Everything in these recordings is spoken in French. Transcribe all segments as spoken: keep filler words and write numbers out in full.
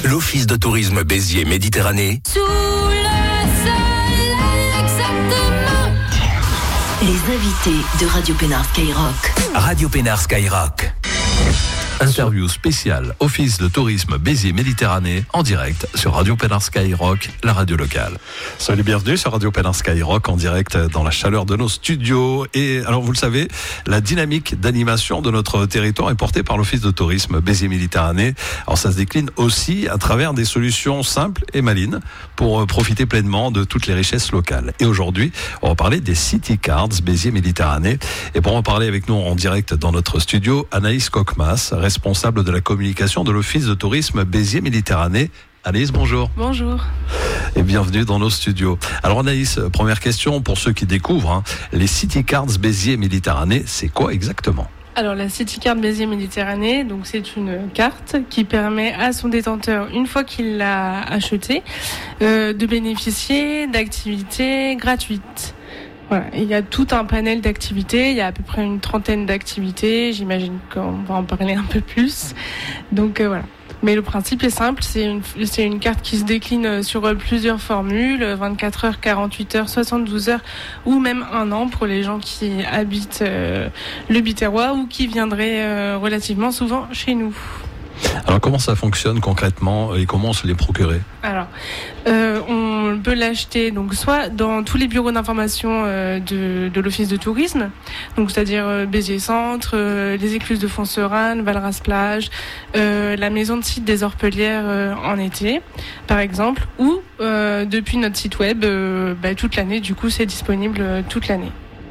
L'Office de tourisme Béziers Méditerranée. Sous le soleil, exactement. Les invités de Radio Pénard Skyrock. Radio Pénard Skyrock. Interview spéciale Office de tourisme Béziers Méditerranée en direct sur Radio Pénard Skyrock, la radio locale. Soyez les bienvenus sur Radio Pénard Skyrock en direct dans la chaleur de nos studios. Et alors vous le savez, la dynamique d'animation de notre territoire est portée par l'Office de tourisme Béziers Méditerranée. Alors ça se décline aussi à travers des solutions simples et malines pour profiter pleinement de toutes les richesses locales. Et aujourd'hui, on va parler des City Cards Béziers Méditerranée. Et pour en parler avec nous en direct dans notre studio, Anaïs Kokmas, responsable de la communication de l'Office de tourisme Béziers Méditerranée. Anaïs, bonjour. Bonjour. Et bienvenue dans nos studios. Alors Anaïs, première question pour ceux qui découvrent, hein, les City Cards Béziers Méditerranée, c'est quoi exactement ? Alors la City Card Béziers Méditerranée, donc c'est une carte qui permet à son détenteur, une fois qu'il l'a achetée, euh, de bénéficier d'activités gratuites. Voilà, il y a tout un panel d'activités, il y a à peu près une trentaine d'activités, j'imagine qu'on va en parler un peu plus. Donc euh, voilà. Mais le principe est simple, c'est une, c'est une carte qui se décline sur plusieurs formules, vingt-quatre heures, quarante-huit heures, soixante-douze heures ou même un an pour les gens qui habitent euh, le Biterrois ou qui viendraient euh, relativement souvent chez nous. Alors comment ça fonctionne concrètement et comment on se les procurer ? Alors, euh, on peut l'acheter donc soit dans tous les bureaux d'information euh, de, de l'Office de tourisme, donc c'est-à-dire euh, Béziers Centre, euh, les écluses de Font-Serane, Valras-Plage, euh, la maison de site des Orpelières euh, en été, par exemple, ou euh, depuis notre site web euh, bah, toute l'année. Du coup, c'est disponible euh, toute l'année.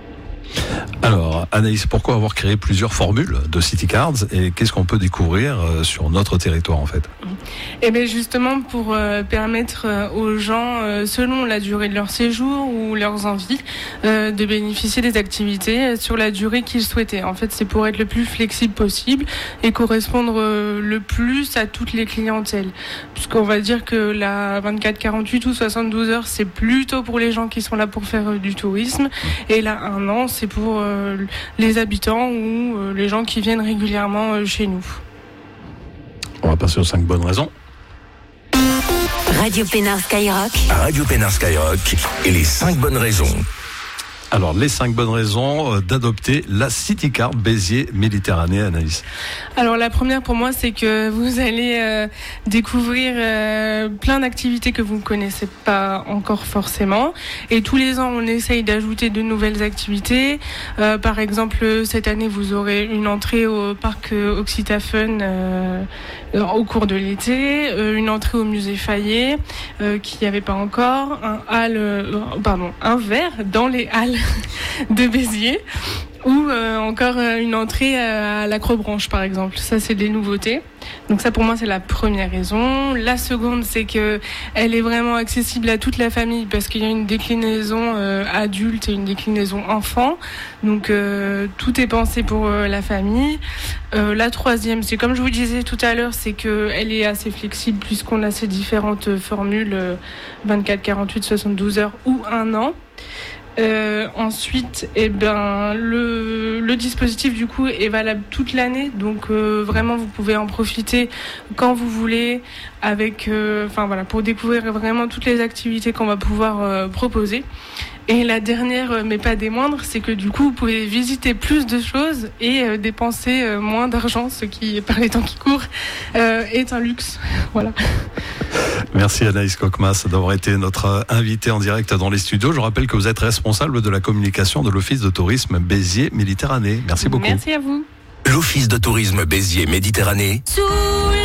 Alors, Anaïs, pourquoi avoir créé plusieurs formules de City Cards et qu'est-ce qu'on peut découvrir sur notre territoire en fait ? Eh bien justement pour euh, permettre euh, aux gens, euh, selon la durée de leur séjour ou leurs envies, euh, de bénéficier des activités sur la durée qu'ils souhaitaient. En fait, c'est pour être le plus flexible possible et correspondre euh, le plus à toutes les clientèles. Puisqu'on va dire que la vingt-quatre, quarante-huit ou soixante-douze heures, c'est plutôt pour les gens qui sont là pour faire euh, du tourisme. Et là, un an, c'est pour euh, les habitants ou euh, les gens qui viennent régulièrement euh, chez nous. On va passer aux cinq bonnes raisons. Radio Pénard Skyrock. Radio Pénard Skyrock et les cinq bonnes raisons. Alors, les cinq bonnes raisons d'adopter la City Card Béziers Méditerranée, Anaïs. Alors, la première pour moi, c'est que vous allez euh, découvrir euh, plein d'activités que vous ne connaissez pas encore forcément. Et tous les ans, on essaye d'ajouter de nouvelles activités. Euh, par exemple, cette année, vous aurez une entrée au parc Occitafun euh, au cours de l'été, euh, une entrée au musée Fayet, euh, qu'il n'y avait pas encore, un hall, euh, pardon, un verre dans les halles de Béziers ou euh, encore une entrée à l'Acrobranche par exemple. Ça, c'est des nouveautés. Donc ça, pour moi, c'est la première raison. La seconde, c'est que elle est vraiment accessible à toute la famille parce qu'il y a une déclinaison euh, adulte et une déclinaison enfant. Donc euh, tout est pensé pour euh, la famille. Euh, la troisième, c'est comme je vous disais tout à l'heure, c'est que elle est assez flexible puisqu'on a ces différentes formules euh, vingt-quatre, quarante-huit, soixante-douze heures ou un an. Euh, ensuite, eh ben, le, le dispositif du coup est valable toute l'année, donc euh, vraiment vous pouvez en profiter quand vous voulez, avec, euh, enfin voilà, pour découvrir vraiment toutes les activités qu'on va pouvoir euh, proposer. Et la dernière, mais pas des moindres, c'est que du coup vous pouvez visiter plus de choses et euh, dépenser euh, moins d'argent, ce qui, par les temps qui courent, euh, est un luxe. Voilà. Merci Anaïs Kokmas d'avoir été notre invitée en direct dans les studios. Je rappelle que vous êtes responsable de la communication de l'Office de tourisme Béziers Méditerranée. Merci beaucoup. Merci à vous. L'Office de tourisme Béziers Méditerranée. Sous